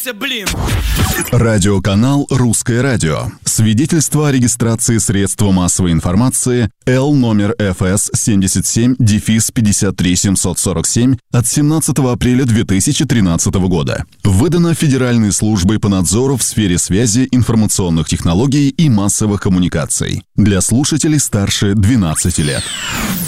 Заебался, блин! Радиоканал «Русское радио». Свидетельство о регистрации средства массовой информации Л номер ФС 77-53747 от 17 апреля 2013 года. Выдано Федеральной службой по надзору в сфере связи, информационных технологий и массовых коммуникаций. Для слушателей старше 12 лет.